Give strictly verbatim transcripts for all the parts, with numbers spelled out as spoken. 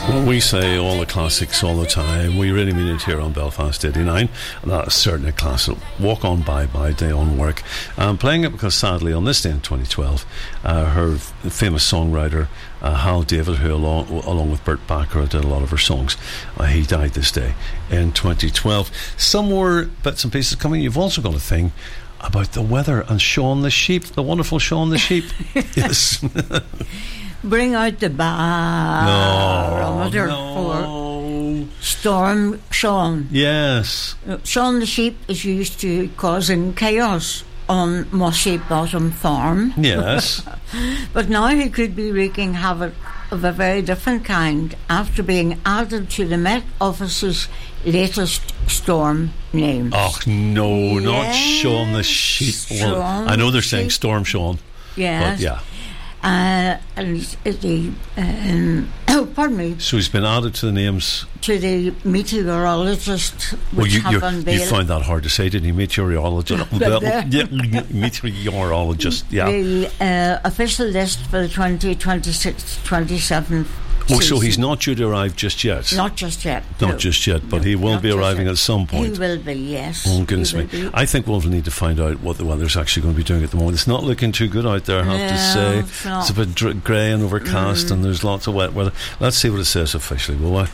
Well, we say all the classics all the time. We really mean it here on Belfast eighty-nine. And that is certainly a classic. Walk On Bye Bye, Day On Work. I'm playing it because sadly on this day in twenty twelve, uh, her f- famous songwriter uh, Hal David, who along, along with Burt Bacharach did a lot of her songs, uh, he died this day in twenty twelve. Some more bits and pieces coming. You've also got a thing about the weather and Shaun the Sheep, the wonderful Shaun the Sheep. Yes. Bring out the barometer no, for Storm Shaun. Yes. Uh, Shaun the Sheep is used to causing chaos on Mossy Bottom Farm. Yes. But now he could be wreaking havoc of a very different kind after being added to the Met Office's latest storm names. Oh, no, yes. not Shaun the Sheep. Well, Shaun I know they're saying Sheep. Storm Shaun. Yes. But yeah. Uh, and the um, oh, pardon me. So he's been added to the names. To the meteorologist, which Well, you, have you, unveiled. you found that hard to say, didn't you? Meteorologist. Yeah, meteorologist. Yeah. The uh, official list for the twenty twenty-six twenty-seven. Oh, so he's not due to arrive just yet. Not just yet. Not no. just yet, but no, he will be arriving yet. at some point. He will be, yes. Oh, goodness me. Be. I think we'll need to find out what the weather's actually going to be doing at the moment. It's not looking too good out there, I have no, to say. It's, it's a bit dr- grey and overcast, mm. and there's lots of wet weather. Let's see what it says officially, will we?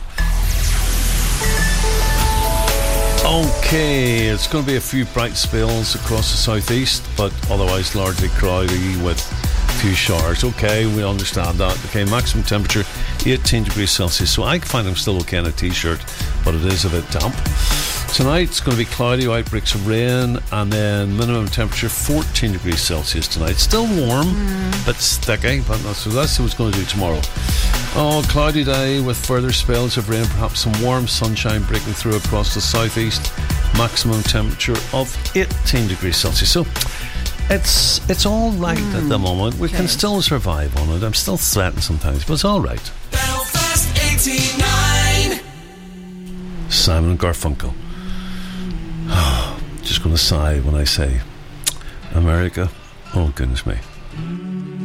Okay, it's going to be a few bright spells across the southeast, but otherwise largely cloudy with a few showers. Okay, we understand that. Okay, maximum temperature eighteen degrees Celsius, so I find I'm still okay in a t-shirt, but it is a bit damp. Tonight it's going to be cloudy, outbreaks of rain, and then minimum temperature fourteen degrees Celsius tonight. Still warm, mm. but sticky, but that's, so let's see what's going to do tomorrow. Oh, cloudy day with further spells of rain, perhaps some warm sunshine breaking through across the southeast. Maximum temperature of eighteen degrees Celsius. So it's it's all right mm. at the moment. We okay. can still survive on it. I'm still threatened sometimes, but it's all right. Belfast eighty-nine. Simon and Garfunkel. Just going to sigh when I say America. Oh, goodness me.